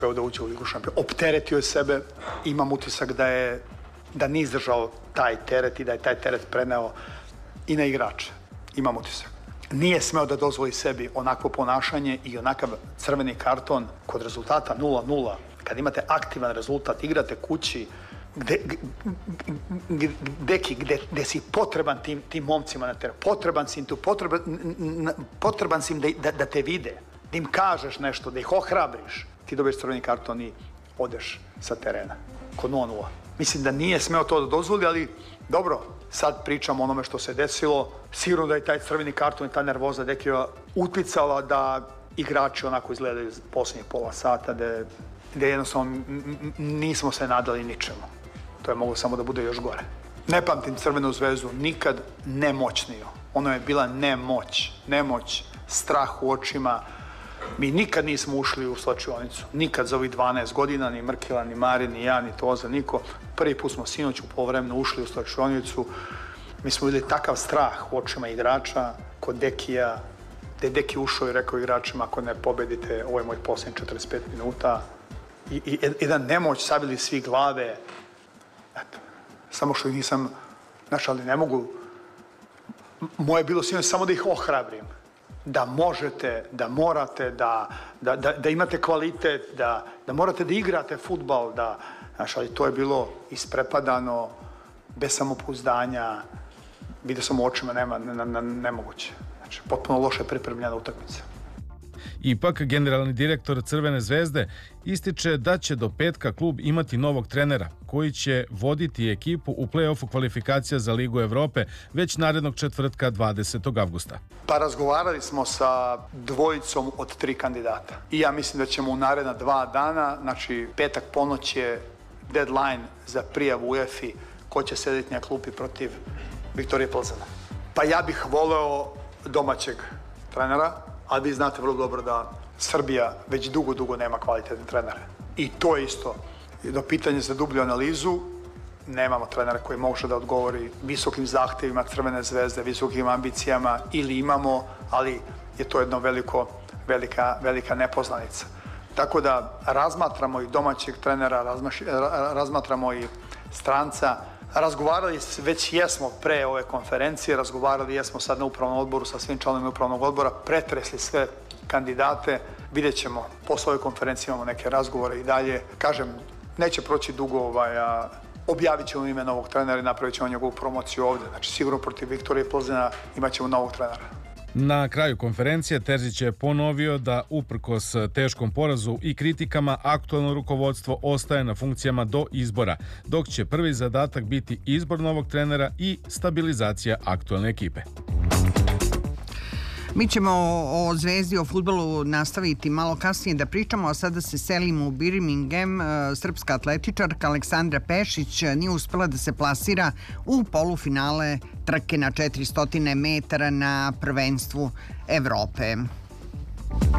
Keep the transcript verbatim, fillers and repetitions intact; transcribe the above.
da uđe u Ligu šampiona. Opteretio je sebe, imam utisak da je da nije izdržao taj teret i da je taj teret preneo i na igrače. Imam utisak. Nije smeo da dozvoli sebi onakvo ponašanje i onakav crveni karton kod rezultata nula nula. Kad imate aktivan rezultat, igrate kući, gde, deki, gde, gde si potreban tim, tim momcima na terenu. Potreban si im tu, potreban, potreban si im da, da, da te vide, da im kažeš nešto, da ih ohrabriš. Ti dobiješ crveni karton i odeš sa terena. Kod nula nula. Mislim da nije smeo to da dozvoli, ali dobro, sad pričamo o onome što se desilo. Sigurno da je taj crveni karton i ta nervoza Dekija uticala da igrači onako izgledaju posljednjih pola sata, da, da jednostavno nismo se nadali ničemu. To je moglo samo da bude još gore. Ne pamtim Crvenu zvezdu nikad nemoćniju. Ono je bila nemoć, nemoć, strah u očima. Mi nikad nismo ušli u slačionicu. Nikad za ovih dvanaest godina, ni Mrkila, ni Marin, ni ja, ni Toza, niko. Prvi put smo sinoć u poluvremenu ušli u slačionicu. Mi smo vidjeli takav strah u očima igrača, kod Dekija, gde je Deki ušao i rekao igračima ako ne pobedite, ovo je moj posljednji četrdeset pet minuta. I, i jedan nemoć, savili svi glave. Eto, samo što ih nisam, znaš, ali ne mogu. Moje je bilo sinoć samo da ih ohrabrim. Da možete, da morate, da, da, da, da imate kvalitet, da, da morate da igrate fudbal, da, znaš, ali to je bilo isprepadano, bez samopouzdanja, vidio sam u očima, nema, ne, ne, nemoguće. Znači, potpuno loše pripremljena utakmica. Ipak, generalni direktor Crvene zvezde ističe da će do petka klub imati novog trenera koji će voditi ekipu u play-offu kvalifikacija za Ligu Evrope već narednog četvrtka dvadesetog avgusta. Pa razgovarali smo sa dvojicom od tri kandidata. I ja mislim da ćemo u naredna dva dana, znači petak ponoć je deadline za prijavu u UEFA-i ko će sedeti na klupi protiv Viktorije Plzena. Pa ja bih voleo domaćeg trenera, ali vi znate vrlo dobro da Srbija već dugo, dugo nema kvalitetne trenere. I to je isto. Do pitanja za dublju analizu, nemamo trenera koji može da odgovori visokim zahtevima Crvene zvezde, visokim ambicijama, ili imamo, ali je to jedno veliko, velika, velika nepoznanica. Tako da razmatramo i domaćeg trenera, razmaš, razmatramo i stranca. Razgovarali već jesmo pre ove konferencije, razgovarali jesmo sad na upravnom odboru sa svim članovima upravnog odbora, pretresli sve kandidate, vidjet ćemo, posle ove konferencije imamo neke razgovore i dalje. Kažem, neće proći dugo, ovaj, a objavit ćemo ime novog trenera i napravit ćemo njegovu promociju ovdje. Znači, sigurno protiv Viktorije Plzena imat ćemo novog trenera. Na kraju konferencije Terzić je ponovio da uprkos teškom porazu i kritikama aktualno rukovodstvo ostaje na funkcijama do izbora, dok će prvi zadatak biti izbor novog trenera i stabilizacija aktualne ekipe. Mi ćemo o Zvezdi, o fudbalu nastaviti malo kasnije da pričamo, a sada se selimo u Birmingham. Srpska atletičarka Aleksandra Pešić nije uspela da se plasira u polufinale trke na četiristo metara na prvenstvu Evrope.